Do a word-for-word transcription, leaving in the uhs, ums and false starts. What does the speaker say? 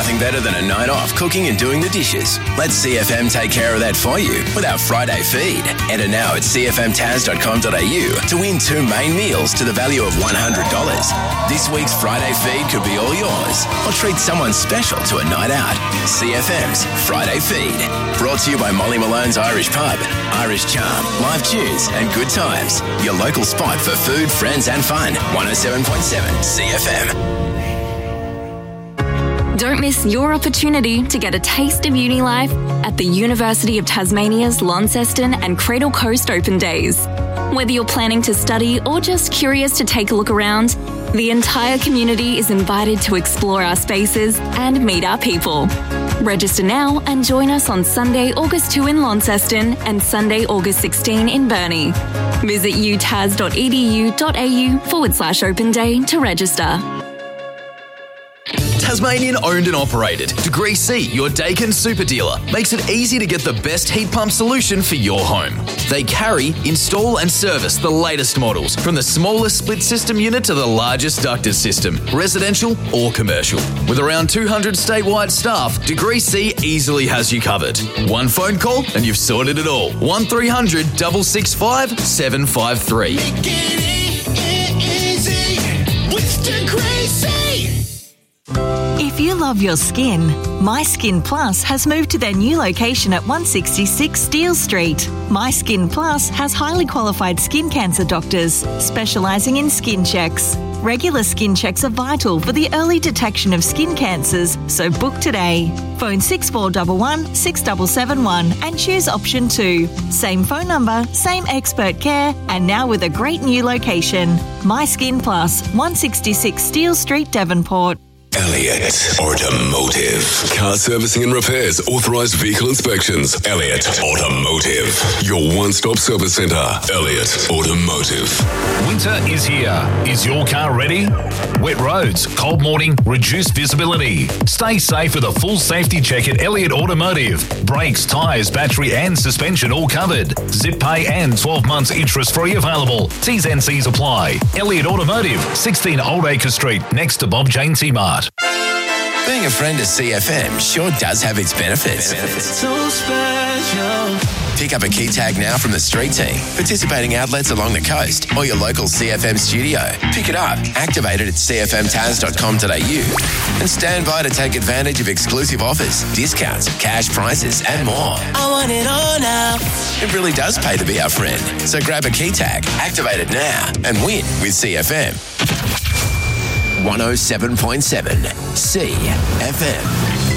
nothing better than a night off cooking and doing the dishes. Let C F M take care of that for you with our Friday feed. Enter now at c f m taz dot com dot a u to win two main meals to the value of one hundred dollars. This week's Friday feed could be all yours, or treat someone special to a night out. C F M's Friday feed. Brought to you by Molly Malone's Irish Pub, Irish Charm, live tunes and good times. Your local spot for food, friends and fun. one oh seven point seven C F M. Don't miss your opportunity to get a taste of uni life at the University of Tasmania's Launceston and Cradle Coast Open Days. Whether you're planning to study or just curious to take a look around, the entire community is invited to explore our spaces and meet our people. Register now and join us on Sunday, August second in Launceston and Sunday, August sixteenth in Burnie. Visit utas.edu.au forward slash open day to register. Tasmanian owned and operated. Degree C, your Dakin super dealer, makes it easy to get the best heat pump solution for your home. They carry, install and service the latest models, from the smallest split system unit to the largest ducted system, residential or commercial. With around two hundred statewide staff, Degree C easily has you covered. One phone call and you've sorted it all. one three hundred, six six five, seven five three. Make it easy with Degree C. If you love your skin, My Skin Plus has moved to their new location at one sixty-six Steele Street. My Skin Plus has highly qualified skin cancer doctors specialising in skin checks. Regular skin checks are vital for the early detection of skin cancers, so book today. Phone six four one one, six seven seven one and choose option two. Same phone number, same expert care, and now with a great new location. My Skin Plus, one sixty-six Steele Street, Devonport. Elliott Automotive. Car servicing and repairs, authorised vehicle inspections. Elliott Automotive. Your one-stop service centre. Elliott Automotive. Winter is here. Is your car ready? Wet roads, cold morning, reduced visibility. Stay safe with a full safety check at Elliott Automotive. Brakes, tyres, battery and suspension all covered. Zip pay and twelve months interest-free available. T's and C's apply. Elliott Automotive, sixteen Old Acre Street, next to Bob Jane T-Mart. Being a friend of C F M sure does have its benefits. benefits. So special. Pick up a key tag now from the street team, participating outlets along the coast, or your local C F M studio. Pick it up, activate it at c f m taz dot com dot a u, and stand by to take advantage of exclusive offers, discounts, cash prizes, and more. I want it all now. It really does pay to be our friend. So grab a key tag, activate it now, and win with C F M. one oh seven point seven C F M.